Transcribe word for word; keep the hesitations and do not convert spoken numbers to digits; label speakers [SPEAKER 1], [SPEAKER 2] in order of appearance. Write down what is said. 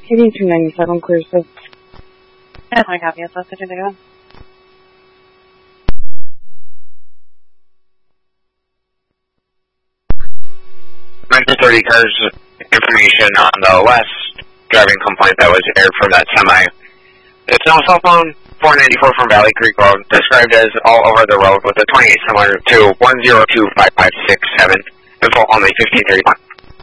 [SPEAKER 1] Heading two ninety-seven, clear six.
[SPEAKER 2] That's my copy. It's left to go.
[SPEAKER 3] nineteen thirty cars information on the last driving complaint that was aired from that semi. It's no cell phone, four ninety-four from Valley Creek Road, described as all over the road with a twenty-eight similar to one zero two five five six seven. Info only fifteen thirty-one.